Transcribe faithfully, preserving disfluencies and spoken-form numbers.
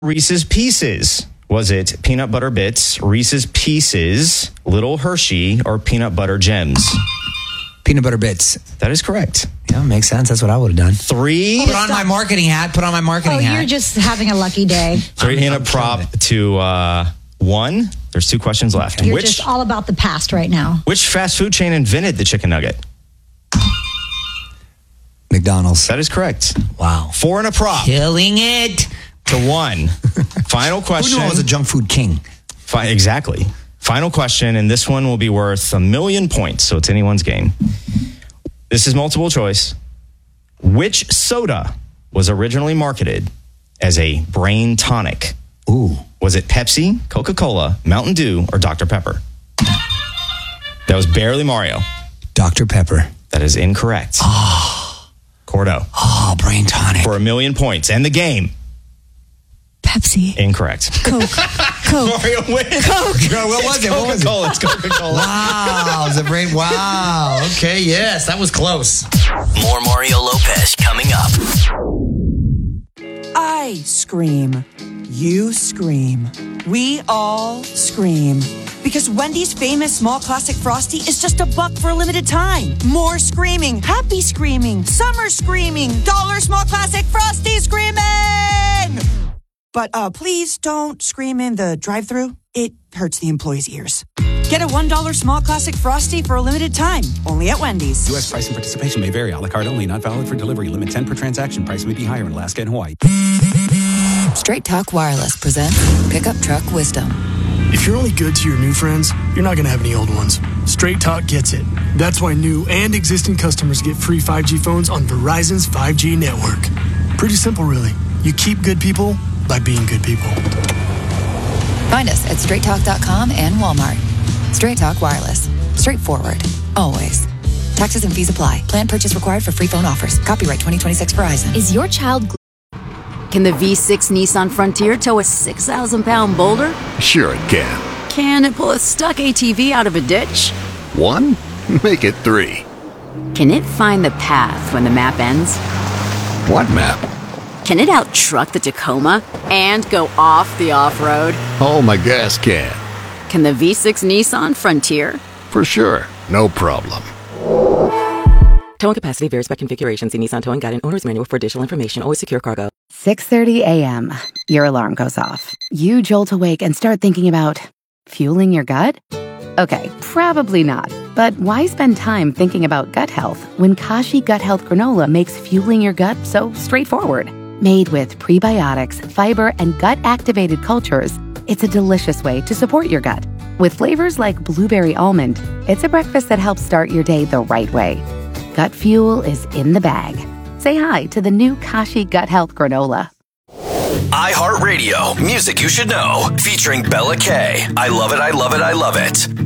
Reese's Pieces? Was it Peanut Butter Bits, Reese's Pieces, Little Hershey, or Peanut Butter Gems? Peanut Butter Bits. That is correct. Yeah, makes sense. That's what I would have done. Three. Put on my marketing hat. Put on my marketing oh, hat. you're just having a lucky day. Three and a prop to uh, one. There's two questions left. You're which, just all about the past right now. Which fast food chain invented the chicken nugget? McDonald's. That is correct. Wow. Four and a prop. Killing it. To one. Final question. Who knew I was a junk food king? Fi- exactly. Final question, and this one will be worth a million points, so it's anyone's game. This is multiple choice. Which soda was originally marketed as a brain tonic? Ooh. Was it Pepsi, Coca-Cola, Mountain Dew, or Doctor Pepper? That was barely Mario. Doctor Pepper. That is incorrect. Oh. Cordo. Oh, brain tonic. For a million points. And the game. Pepsi. Incorrect. Coke. Coke. Mario wins. Coke. Girl, what was It's it? What was it? Coca-Cola. It's Coca-Cola. Wow. It was a brain. Wow. Okay, yes. That was close. More Mario Lopez coming up. I scream. You scream. We all scream. Because Wendy's famous small classic Frosty is just a buck for a limited time. More screaming, happy screaming, summer screaming, dollar small classic Frosty screaming! But uh, please don't scream in the drive-thru. It hurts the employees' ears. Get a one dollar small classic Frosty for a limited time, only at Wendy's. U S price and participation may vary. A la carte only, not valid for delivery. Limit ten per transaction. Price may be higher in Alaska and Hawaii. Straight Talk Wireless presents Pickup Truck Wisdom. If you're only good to your new friends, you're not going to have any old ones. Straight Talk gets it. That's why new and existing customers get free five G phones on Verizon's five G network. Pretty simple, really. You keep good people by being good people. Find us at straight talk dot com and Walmart. Straight Talk Wireless. Straightforward. Always. Taxes and fees apply. Plan purchase required for free phone offers. Copyright twenty twenty-six Verizon. Is your child... Gl- Can the V six Nissan Frontier tow a six thousand pound boulder? Sure it can. Can it pull a stuck A T V out of a ditch? One? Make it three. Can it find the path when the map ends? What map? Can it out-truck the Tacoma and go off the off-road? Oh, my gas can. Can the V six Nissan Frontier? For sure. No problem. Towing capacity varies by configuration. See Nissan Towing Guide and Owner's Manual for additional information. Always secure cargo. six thirty a.m. Your alarm goes off. You jolt awake and start thinking about fueling your gut? Okay, probably not. But why spend time thinking about gut health when Kashi Gut Health Granola makes fueling your gut so straightforward? Made with prebiotics, fiber, and gut-activated cultures, it's a delicious way to support your gut. With flavors like blueberry almond, it's a breakfast that helps start your day the right way. Gut fuel is in the bag. Say hi to the new Kashi Gut Health Granola. iHeartRadio, music you should know, featuring Bella K. I love it, I love it, I love it.